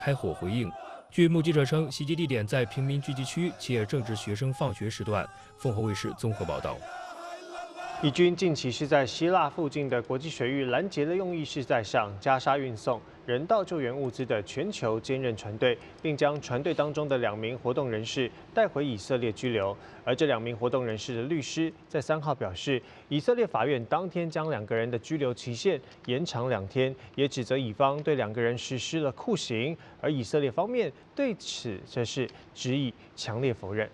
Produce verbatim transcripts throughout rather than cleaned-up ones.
开火回应。据目击者称，袭击地点在平民聚集区，且正值学生放学时段。凤凰卫视综合报道。 以军近期是在希腊附近的国际水域拦截了用意是在向加沙运送人道救援物资的全球坚韧船队，并将船队当中的两名活动人士带回以色列拘留。而这两名活动人士的律师在三号表示，以色列法院当天将两个人的拘留期限延长两天，也指责以方对两个人实施了酷刑，而以色列方面对此则是执意强烈否认。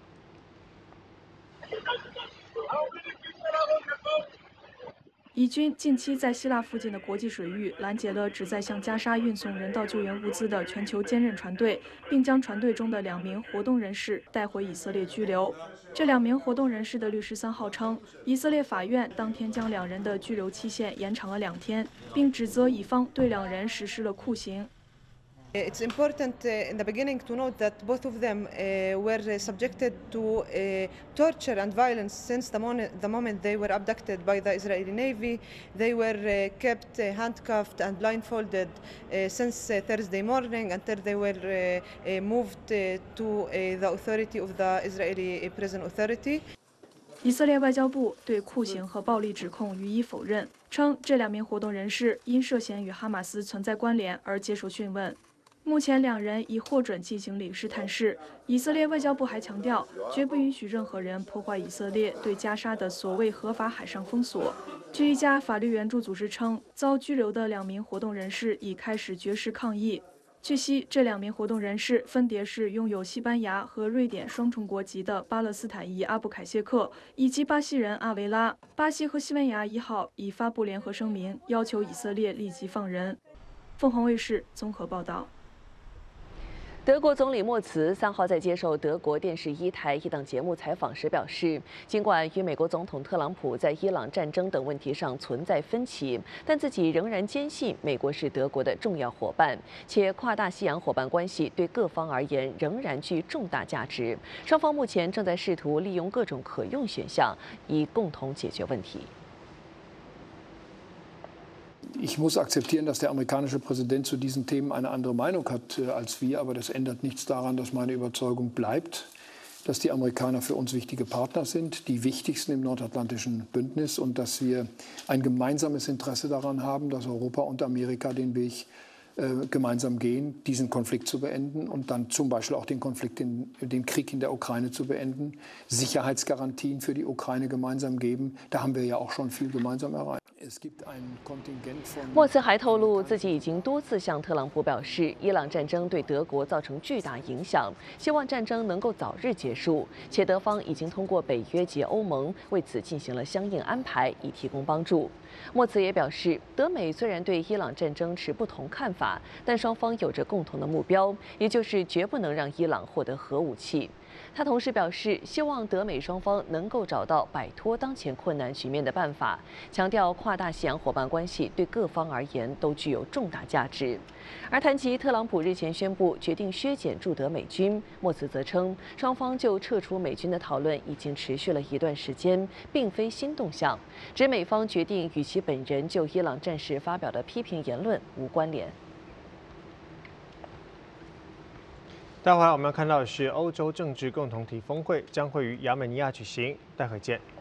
以军近期在希腊附近的国际水域拦截了旨在向加沙运送人道救援物资的全球坚韧船队，并将船队中的两名活动人士带回以色列拘留。这两名活动人士的律师三号称，以色列法院当天将两人的拘留期限延长了两天，并指责以方对两人实施了酷刑。 It's important uh, in the beginning to note that both of them uh, were subjected to uh, torture and violence since the moment, the moment they were abducted by the Israeli Navy. They were uh, kept uh, handcuffed and blindfolded uh, since uh, Thursday morning until they were uh, uh, moved uh, to uh, the authority of the Israeli Prison Authority. 以色列外交部对酷刑和暴力指控予以否认，称这两名活动人士因涉嫌与哈马斯存在关联而接受讯问。 目前，两人已获准进行领事探视。以色列外交部还强调，绝不允许任何人破坏以色列对加沙的所谓合法海上封锁。据一家法律援助组织称，遭拘留的两名活动人士已开始绝食抗议。据悉，这两名活动人士分别是拥有西班牙和瑞典双重国籍的巴勒斯坦裔阿布凯谢克以及巴西人阿维拉。巴西和西班牙一号已发布联合声明，要求以色列立即放人。凤凰卫视综合报道。 德国总理默茨三号在接受德国电视一台一档节目采访时表示，尽管与美国总统特朗普在伊朗战争等问题上存在分歧，但自己仍然坚信美国是德国的重要伙伴，且跨大西洋伙伴关系对各方而言仍然具重大价值。双方目前正在试图利用各种可用选项，以共同解决问题。 Ich muss akzeptieren, dass der amerikanische Präsident zu diesen Themen eine andere Meinung hat als wir, aber das ändert nichts daran, dass meine Überzeugung bleibt, dass die Amerikaner für uns wichtige Partner sind, die wichtigsten im nordatlantischen Bündnis und dass wir ein gemeinsames Interesse daran haben, dass Europa und Amerika den Weg äh, gemeinsam gehen, diesen Konflikt zu beenden und dann zum Beispiel auch den Konflikt, in, den Krieg in der Ukraine zu beenden, Sicherheitsgarantien für die Ukraine gemeinsam geben. Da haben wir ja auch schon viel gemeinsam erreicht. 默茨还透露，自己已经多次向特朗普表示，伊朗战争对德国造成巨大影响，希望战争能够早日结束，且德方已经通过北约及欧盟为此进行了相应安排，以提供帮助。默茨也表示，德美虽然对伊朗战争持不同看法，但双方有着共同的目标，也就是绝不能让伊朗获得核武器。 他同时表示，希望德美双方能够找到摆脱当前困难局面的办法，强调跨大西洋伙伴关系对各方而言都具有重大价值。而谈及特朗普日前宣布决定削减驻德美军，默茨则称，双方就撤出美军的讨论已经持续了一段时间，并非新动向，指美方决定与其本人就伊朗战事发表的批评言论无关联。 待会儿我们要看到的是欧洲政治共同体峰会将会于亚美尼亚举行，待会见。